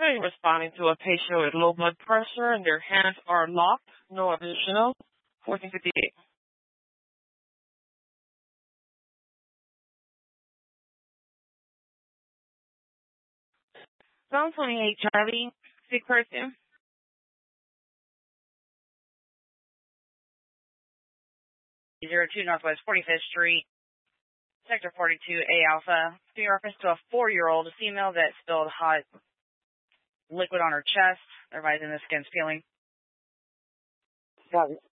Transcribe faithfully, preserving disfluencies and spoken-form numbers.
Hey, responding to a patient with low blood pressure and their hands are locked. No additional. fourteen fifty-eight. Zone twenty-eight, Charlie. Sick person. zero two Northwest forty-fifth Street, Sector forty-two A Alpha. In reference to a four-year-old female that spilled hot liquid on her chest. Everybody's in the skin's peeling. Got it.